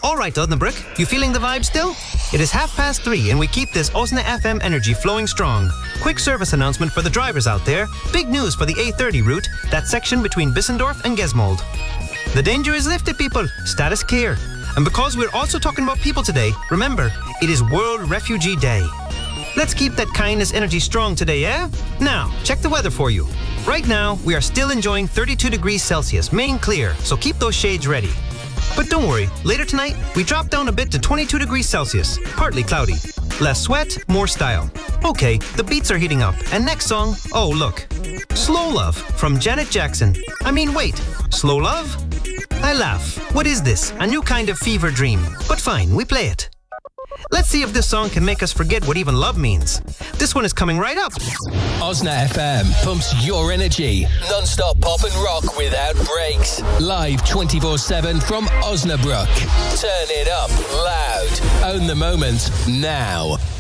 All right, Osnabrück, you feeling the vibe still? It is 3:30 and we keep this Osna FM energy flowing strong. Quick service announcement for the drivers out there. Big news for the A30 route, that section between Bissendorf and Gesmold. The danger is lifted, people. Status clear. And because we're also talking about people today, remember, it is World Refugee Day. Let's keep that kindness energy strong today, eh? Now, check the weather for you. Right now, we are still enjoying 32 degrees Celsius, main clear, so keep those shades ready. But don't worry, later tonight, we drop down a bit to 22 degrees Celsius, partly cloudy. Less sweat, more style. Okay, the beats are heating up, and next song, oh look. Slow Love from Janet Jackson. I mean, wait, Slow Love? I laugh. What is this? A new kind of fever dream. But fine, we play it. Let's see if this song can make us forget what even love means. This one is coming right up. Osna FM pumps your energy. Non-stop pop and rock without breaks. Live 24/7 from Osnabrück. Turn it up loud. Own the moment now.